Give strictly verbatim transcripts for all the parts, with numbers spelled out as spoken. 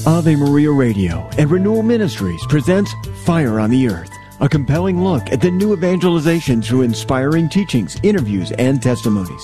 Ave Maria Radio and Renewal Ministries presents Fire on the Earth, a compelling look at the new evangelization through inspiring teachings, interviews, and testimonies.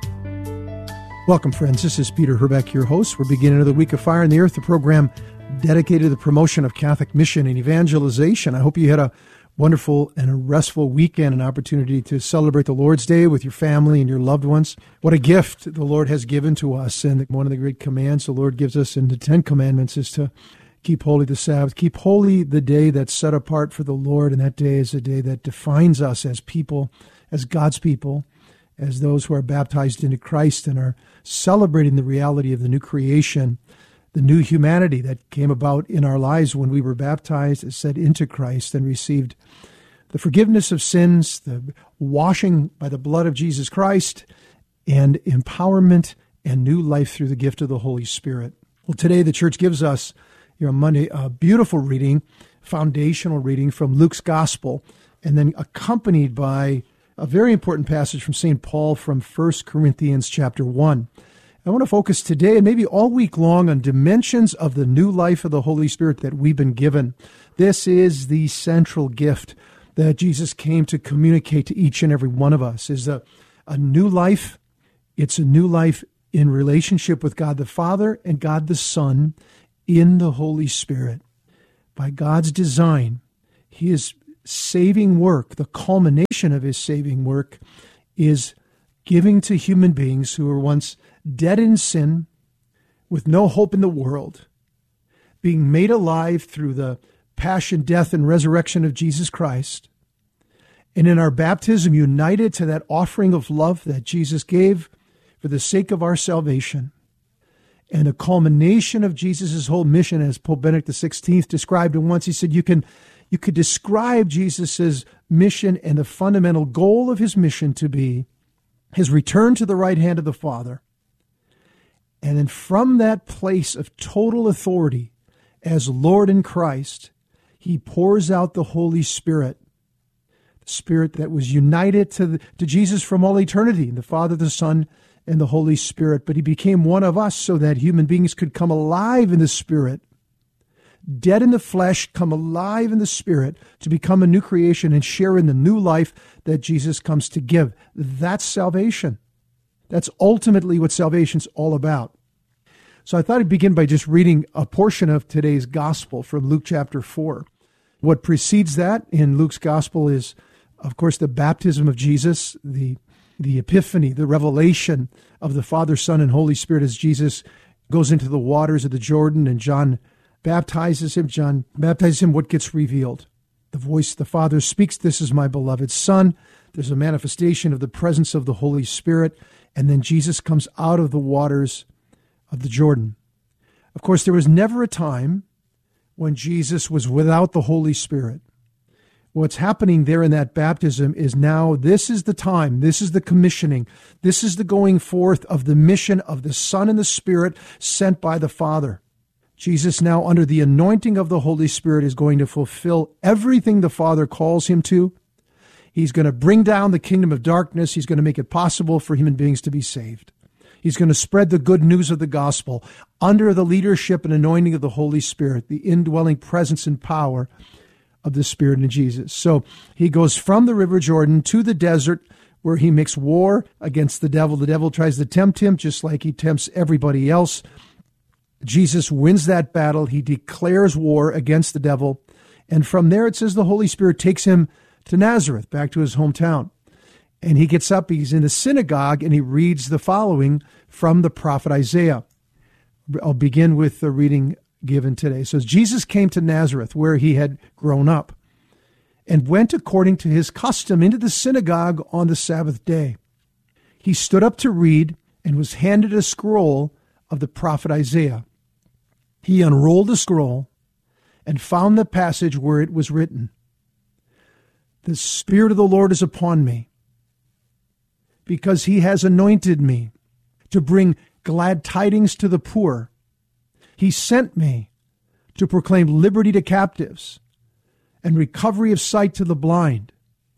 Welcome, friends. This is Peter Herbeck, your host. We're beginning another week of Fire on the Earth, the program dedicated to the promotion of Catholic mission and evangelization. I hope you had a wonderful and a restful weekend, an opportunity to celebrate the Lord's Day with your family and your loved ones. What a gift the Lord has given to us. And one of the great commands the Lord gives us in the Ten Commandments is to keep holy the Sabbath, keep holy the day that's set apart for the Lord. And that day is a day that defines us as people, as God's people, as those who are baptized into Christ and are celebrating the reality of the new creation, the new humanity that came about in our lives when we were baptized, as said, into Christ and received the forgiveness of sins, the washing by the blood of Jesus Christ, and empowerment and new life through the gift of the Holy Spirit. Well, today the church gives us, you know, Monday, a beautiful reading, foundational reading from Luke's Gospel, and then accompanied by a very important passage from Saint Paul from First Corinthians chapter one. I want to focus today and maybe all week long on dimensions of the new life of the Holy Spirit that we've been given. This is the central gift that Jesus came to communicate to each and every one of us, is a, a new life. It's a new life in relationship with God the Father and God the Son in the Holy Spirit. By God's design, His saving work, the culmination of His saving work, is giving to human beings who were once dead in sin, with no hope in the world, being made alive through the passion, death, and resurrection of Jesus Christ, and in our baptism united to that offering of love that Jesus gave for the sake of our salvation. And the culmination of Jesus' whole mission, as Pope Benedict the sixteenth described it once, he said, you can you could describe Jesus' mission and the fundamental goal of his mission to be his return to the right hand of the Father. And then from that place of total authority as Lord in Christ, he pours out the Holy Spirit, the Spirit that was united to, the, to Jesus from all eternity, the Father, the Son, and the Holy Spirit. But he became one of us so that human beings could come alive in the Spirit, dead in the flesh, come alive in the Spirit, to become a new creation and share in the new life that Jesus comes to give. That's salvation. That's ultimately what salvation's all about. So I thought I'd begin by just reading a portion of today's gospel from Luke chapter four. What precedes that in Luke's gospel is, of course, the baptism of Jesus, the, the epiphany, the revelation of the Father, Son, and Holy Spirit as Jesus goes into the waters of the Jordan and John baptizes him. John baptizes him. What gets revealed? The voice the Father speaks, "This is my beloved Son." There's a manifestation of the presence of the Holy Spirit. And then Jesus comes out of the waters of the Jordan. Of course, there was never a time when Jesus was without the Holy Spirit. What's happening there in that baptism is now this is the time, this is the commissioning, this is the going forth of the mission of the Son and the Spirit sent by the Father. Jesus now, under the anointing of the Holy Spirit, is going to fulfill everything the Father calls him to. He's going to bring down the kingdom of darkness. He's going to make it possible for human beings to be saved. He's going to spread the good news of the gospel under the leadership and anointing of the Holy Spirit, the indwelling presence and power of the Spirit in Jesus. So he goes from the River Jordan to the desert where he makes war against the devil. The devil tries to tempt him just like he tempts everybody else. Jesus wins that battle. He declares war against the devil. And from there, it says the Holy Spirit takes him to Nazareth, back to his hometown. And he gets up, he's in the synagogue, and he reads the following from the prophet Isaiah. I'll begin with the reading given today. It says, Jesus came to Nazareth, where he had grown up, and went according to his custom into the synagogue on the Sabbath day. He stood up to read and was handed a scroll of the prophet Isaiah. He unrolled the scroll and found the passage where it was written, "The Spirit of the Lord is upon me, because he has anointed me to bring glad tidings to the poor. He sent me to proclaim liberty to captives and recovery of sight to the blind,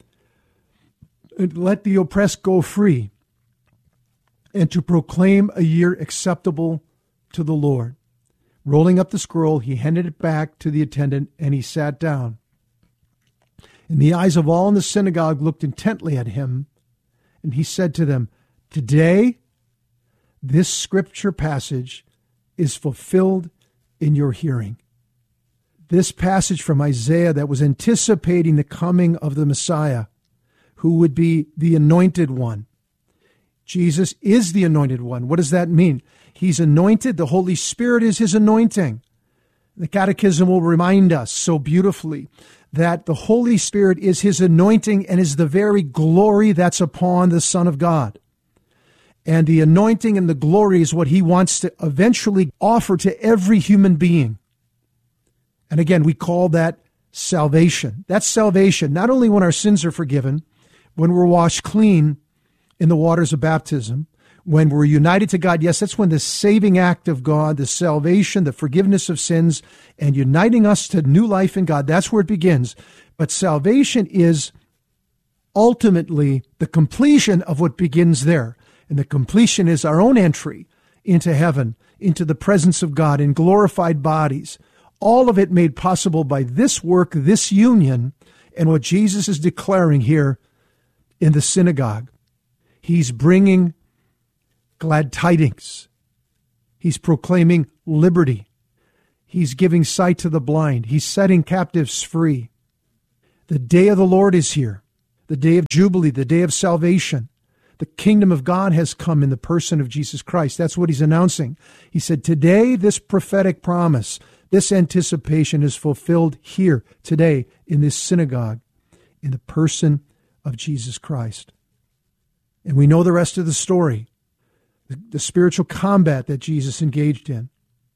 and let the oppressed go free, and to proclaim a year acceptable to the Lord." Rolling up the scroll, he handed it back to the attendant, and he sat down. And the eyes of all in the synagogue looked intently at him, and he said to them, "Today, this scripture passage is fulfilled in your hearing." This passage from Isaiah that was anticipating the coming of the Messiah, who would be the anointed one. Jesus is the anointed one. What does that mean? He's anointed. The Holy Spirit is his anointing. The Catechism will remind us so beautifully that the Holy Spirit is his anointing and is the very glory that's upon the Son of God. And the anointing and the glory is what he wants to eventually offer to every human being. And again, we call that salvation. That's salvation, not only when our sins are forgiven, when we're washed clean in the waters of baptism, when we're united to God. Yes, that's when the saving act of God, the salvation, the forgiveness of sins, and uniting us to new life in God, that's where it begins. But salvation is ultimately the completion of what begins there. And the completion is our own entry into heaven, into the presence of God in glorified bodies. All of it made possible by this work, this union, and what Jesus is declaring here in the synagogue. He's bringing glad tidings. He's proclaiming liberty. He's giving sight to the blind. He's setting captives free. The day of the Lord is here, the day of Jubilee, the day of salvation. The kingdom of God has come in the person of Jesus Christ. That's what he's announcing. He said, today, this prophetic promise, this anticipation is fulfilled here, today, in this synagogue, in the person of Jesus Christ. And we know the rest of the story, the, the spiritual combat that Jesus engaged in,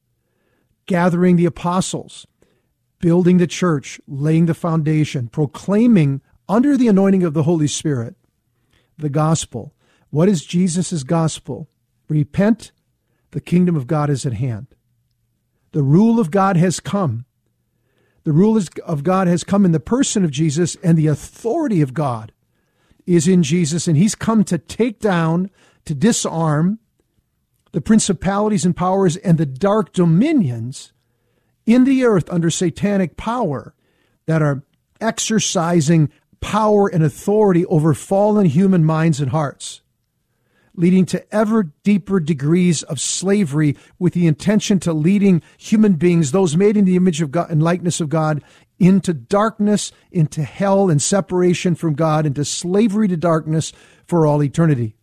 gathering the apostles, building the church, laying the foundation, proclaiming under the anointing of the Holy Spirit, the gospel. What is Jesus' gospel? Repent, the kingdom of God is at hand. The rule of God has come. The rule of God has come in the person of Jesus, and the authority of God is in Jesus, and he's come to take down, to disarm the principalities and powers and the dark dominions in the earth under satanic power that are exercising power and authority over fallen human minds and hearts, leading to ever deeper degrees of slavery with the intention to leading human beings, those made in the image of God and likeness of God, into darkness, into hell and separation from God, into slavery to darkness for all eternity.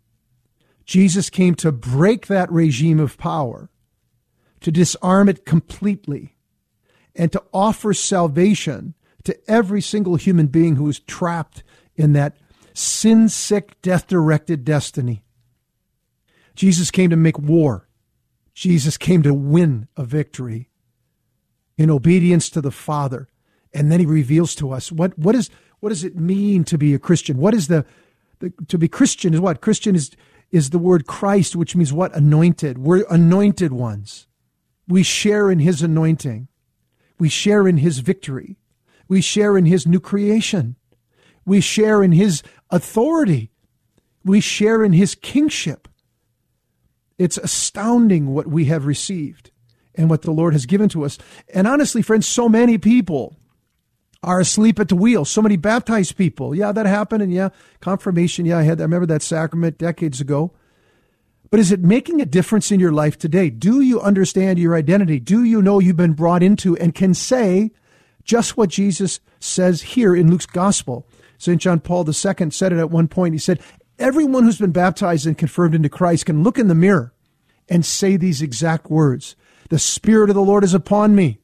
Jesus came to break that regime of power, to disarm it completely, and to offer salvation to every single human being who is trapped in that sin-sick, death-directed destiny. Jesus came to make war. Jesus came to win a victory in obedience to the Father. And then he reveals to us, what, what, is, what does it mean to be a Christian? What is the, the to be Christian is what? Christian is, is the word Christ, which means what? Anointed. We're anointed ones. We share in his anointing. We share in his victory. We share in his new creation. We share in his authority. We share in his kingship. It's astounding what we have received and what the Lord has given to us. And honestly, friends, so many people are asleep at the wheel. So many baptized people. Yeah, that happened. And yeah, confirmation. Yeah, I had, I remember that sacrament decades ago. But is it making a difference in your life today? Do you understand your identity? Do you know you've been brought into and can say just what Jesus says here in Luke's gospel? Saint John Paul the Second said it at one point. He said, everyone who's been baptized and confirmed into Christ can look in the mirror and say these exact words. The Spirit of the Lord is upon me.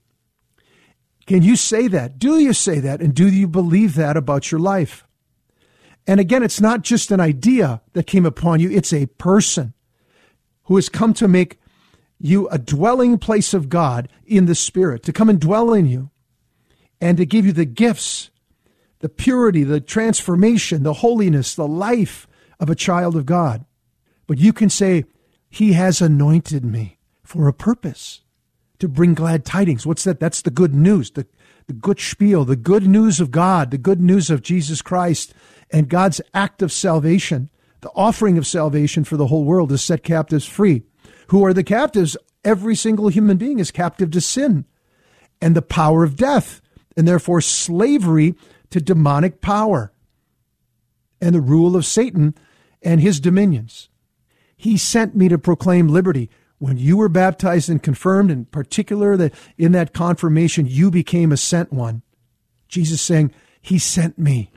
Can you say that? Do you say that? And do you believe that about your life? And again, it's not just an idea that came upon you. It's a person who has come to make you a dwelling place of God in the Spirit, to come and dwell in you and to give you the gifts, the purity, the transformation, the holiness, the life of a child of God. But you can say, he has anointed me for a purpose, to bring glad tidings. What's that? That's the good news, the, the good spiel, the good news of God, the good news of Jesus Christ and God's act of salvation, the offering of salvation for the whole world to set captives free. Who are the captives? Every single human being is captive to sin and the power of death, and therefore slavery to demonic power and the rule of Satan and his dominions. He sent me to proclaim liberty. When you were baptized and confirmed, in particular that in that confirmation, you became a sent one. Jesus saying, he sent me.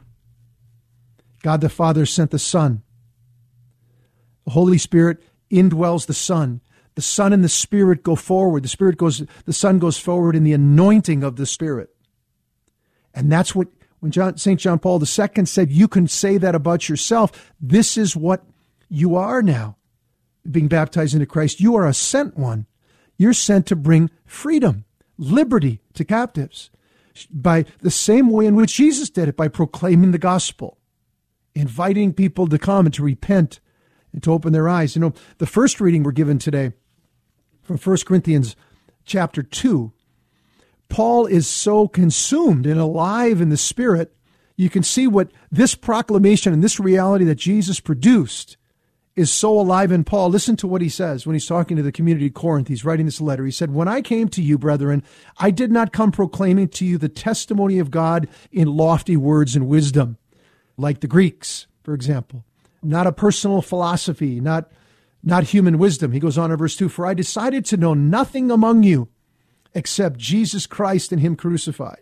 God the Father sent the Son. The Holy Spirit indwells the Son. The Son and the Spirit go forward. The Spirit goes, the Son goes forward in the anointing of the Spirit. And that's what, when John, Saint John Paul the Second said, you can say that about yourself. This is what you are now, being baptized into Christ. You are a sent one. You're sent to bring freedom, liberty to captives by the same way in which Jesus did it, by proclaiming the gospel, inviting people to come and to repent and to open their eyes. You know, the first reading we're given today from First Corinthians chapter two, Paul is so consumed and alive in the Spirit. You can see what this proclamation and this reality that Jesus produced is so alive in Paul. Listen to what he says when he's talking to the community of Corinth. He's writing this letter. He said, when I came to you, brethren, I did not come proclaiming to you the testimony of God in lofty words and wisdom, like the Greeks, for example. Not a personal philosophy, not, not human wisdom. He goes on in verse two, for I decided to know nothing among you except Jesus Christ and him crucified.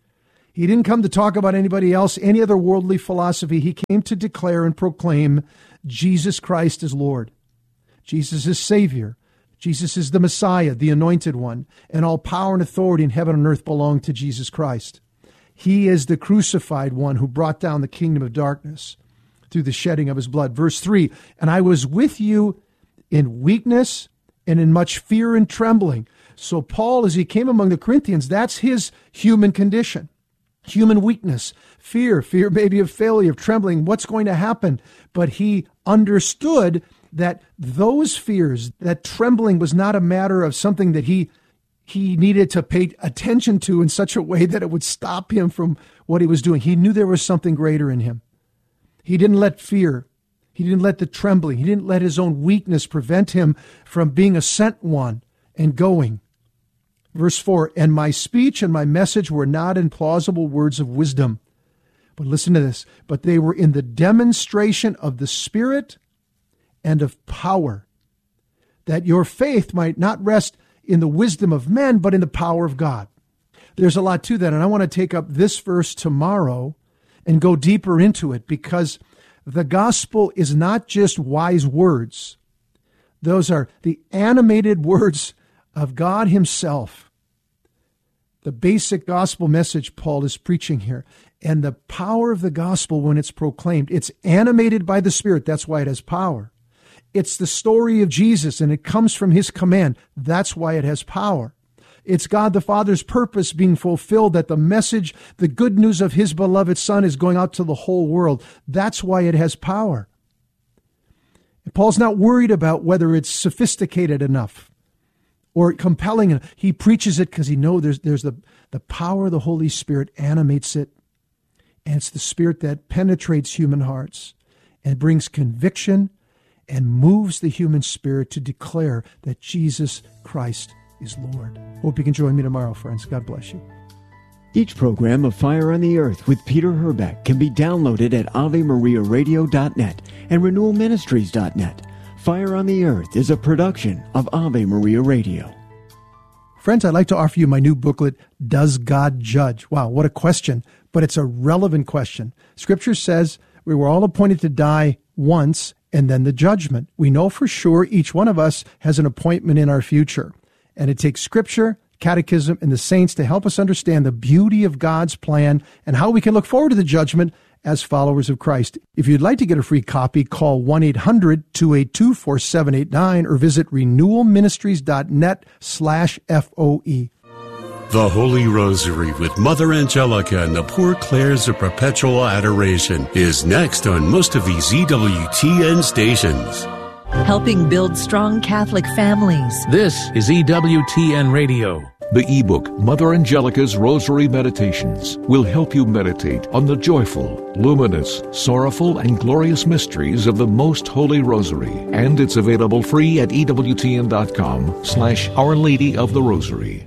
He didn't come to talk about anybody else, any other worldly philosophy. He came to declare and proclaim Jesus Christ is Lord. Jesus is Savior. Jesus is the Messiah, the Anointed One, and all power and authority in heaven and earth belong to Jesus Christ. He is the crucified one who brought down the kingdom of darkness through the shedding of his blood. Verse three, and I was with you in weakness and in much fear and trembling. So Paul, as he came among the Corinthians, that's his human condition. Human weakness, fear, fear maybe of failure, of trembling, what's going to happen? But he understood that those fears, that trembling was not a matter of something that he he needed to pay attention to in such a way that it would stop him from what he was doing. He knew there was something greater in him. He didn't let fear, he didn't let the trembling, he didn't let his own weakness prevent him from being a sent one and going. Verse four, and my speech and my message were not in plausible words of wisdom. But listen to this, but they were in the demonstration of the Spirit and of power, that your faith might not rest in the wisdom of men, but in the power of God. There's a lot to that, and I want to take up this verse tomorrow and go deeper into it, because the gospel is not just wise words. Those are the animated words of God himself. The basic gospel message Paul is preaching here, and the power of the gospel when it's proclaimed, it's animated by the Spirit. That's why it has power. It's the story of Jesus, and it comes from his command. That's why it has power. It's God the Father's purpose being fulfilled, that the message, the good news of his beloved Son is going out to the whole world. That's why it has power. And Paul's not worried about whether it's sophisticated enough or compelling enough. He preaches it because he knows there's, there's the, the power of the Holy Spirit animates it. And it's the Spirit that penetrates human hearts and brings conviction and moves the human spirit to declare that Jesus Christ is Lord. Hope you can join me tomorrow, friends. God bless you. Each program of Fire on the Earth with Peter Herbeck can be downloaded at ave maria radio dot net and renewal ministries dot net. Fire on the Earth is a production of Ave Maria Radio. Friends, I'd like to offer you my new booklet, Does God Judge? Wow, what a question, but it's a relevant question. Scripture says we were all appointed to die once and then the judgment. We know for sure each one of us has an appointment in our future. And it takes Scripture, Catechism, and the saints to help us understand the beauty of God's plan and how we can look forward to the judgment as followers of Christ. If you'd like to get a free copy, call one eight hundred two eight two four seven eight nine or visit renewal ministries dot net slash F O E. The Holy Rosary with Mother Angelica and the Poor Clares of Perpetual Adoration is next on most of these Z W T N stations. helping build strong Catholic families. This is E W T N Radio. The ebook, Mother Angelica's Rosary Meditations, will help you meditate on the joyful, luminous, sorrowful, and glorious mysteries of the Most Holy Rosary. And it's available free at EWTN.com slash Our Lady of the Rosary.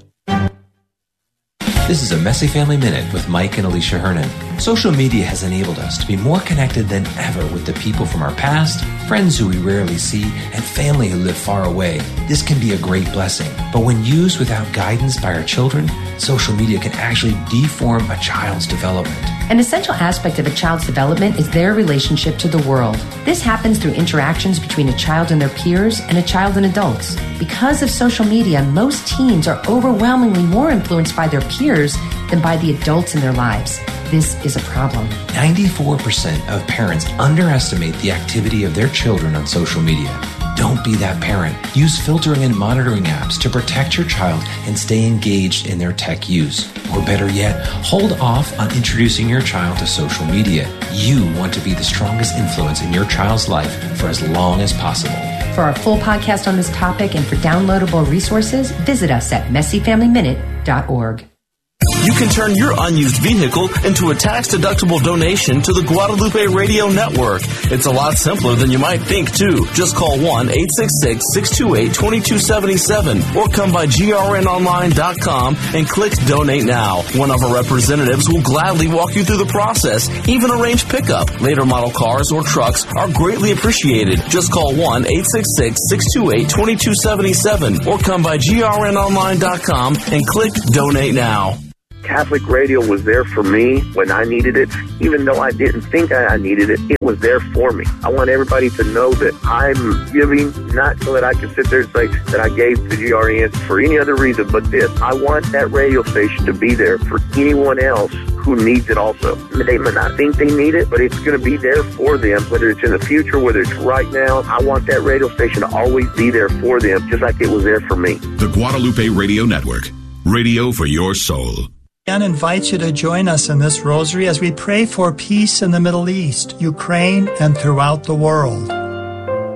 This is a Messy Family Minute with Mike and Alicia Hernan. Social media has enabled us to be more connected than ever with the people from our past, friends who we rarely see, and family who live far away. This can be a great blessing, but when used without guidance by our children, social media can actually deform a child's development. An essential aspect of a child's development is their relationship to the world. This happens through interactions between a child and their peers and a child and adults. Because of social media, most teens are overwhelmingly more influenced by their peers than by the adults in their lives. This is a problem. ninety-four percent of parents underestimate the activity of their children on social media. Don't be that parent. Use filtering and monitoring apps to protect your child and stay engaged in their tech use. Or better yet, hold off on introducing your child to social media. You want to be the strongest influence in your child's life for as long as possible. For our full podcast on this topic and for downloadable resources, visit us at messy family minute dot org. You can turn your unused vehicle into a tax-deductible donation to the Guadalupe Radio Network. It's a lot simpler than you might think, too. Just call one eight six six, six two eight, two two seven seven or come by G R N online dot com and click Donate Now. One of our representatives will gladly walk you through the process, even arrange pickup. Later model cars or trucks are greatly appreciated. Just call one eight six six, six two eight, two two seven seven or come by G R N online dot com and click Donate Now. Catholic radio was there for me when I needed it. Even though I didn't think I needed it, it was there for me. I want everybody to know that I'm giving, not so that I can sit there and say that I gave to G R N for any other reason but this. I want that radio station to be there for anyone else who needs it also. They may not think they need it, but it's going to be there for them, whether it's in the future, whether it's right now. I want that radio station to always be there for them, just like it was there for me. The Guadalupe Radio Network. Radio for your soul. And invite you to join us in this rosary as we pray for peace in the Middle East, Ukraine, and throughout the world.